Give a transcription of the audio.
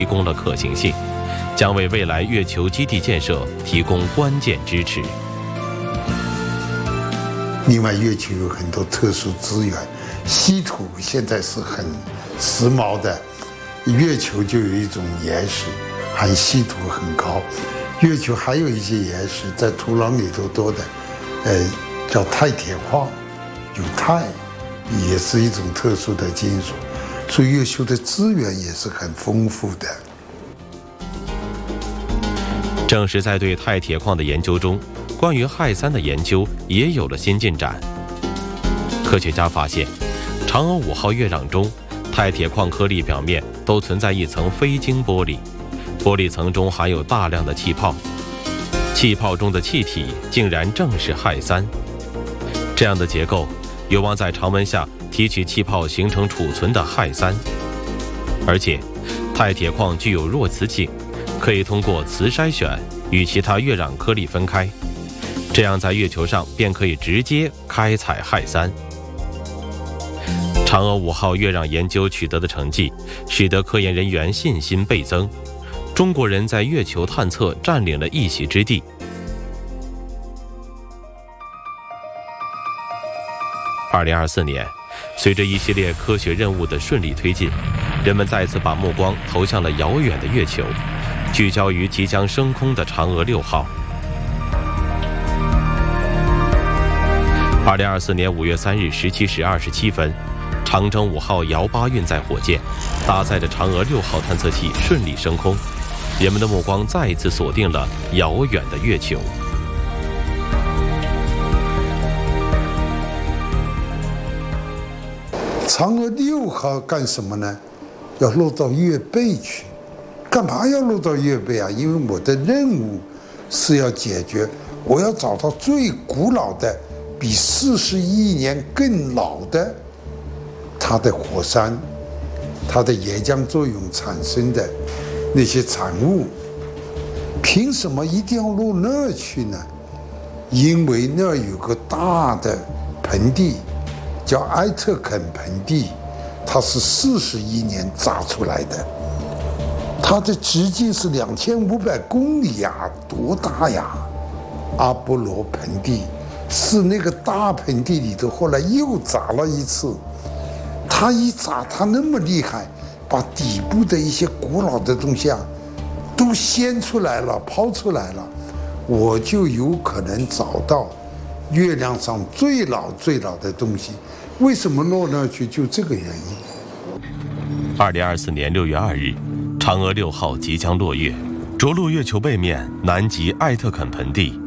提供了可行性，将为未来月球基地建设提供关键支持。 另外，月球有很多特殊资源，稀土现在是很时髦的。月球就有一种岩石，含稀土很高。月球还有一些岩石在土壤里头多的，叫钛铁矿，有钛，也是一种特殊的金属，所以月球的资源也是很丰富的。 正是在对钛铁矿的研究中，关于氦三的研究也有了新进展。科学家发现，嫦娥5号月壤中，钛铁矿颗粒表面都存在一层非晶玻璃，玻璃层中含有大量的气泡，气泡中的气体竟然正是氦三。这样的结构有望在常温下提取气泡形成储存的氦三，而且钛铁矿具有弱磁性，可以通过磁筛选与其他月壤颗粒分开，这样在月球上便可以直接开采氦三。嫦娥5号月壤研究取得的成绩，使得科研人员信心倍增，中国人在月球探测占领了一席之地。2024年，随着一系列科学任务的顺利推进，人们再次把目光投向了遥远的月球，聚焦于即将升空的嫦娥6号。2024年5月3日17时27分，长征5号遥8运载火箭搭载着嫦娥6号探测器顺利升空，人们的目光再一次锁定了遥远的月球。 嫦娥6号干什么呢？要落到月背去。干嘛要落到月背啊？因为我的任务是要解决，我要找到最古老的，比40亿年更老的它的火山，它的岩浆作用产生的那些产物。凭什么一定要落那儿去呢？因为那儿有个大的盆地叫埃特肯盆地，它是40亿年炸出来的，它的直径是2500公里呀，多大呀！阿波罗盆地是那个大盆地里头，后来又炸了一次。它一炸，它那么厉害，把底部的一些古老的东西啊，都掀出来了，抛出来了，我就有可能找到月亮上最老的东西。为什么落那去？就这个原因。 2024年6月2日，嫦娥6号即将落月，着陆月球背面南极埃特肯盆地。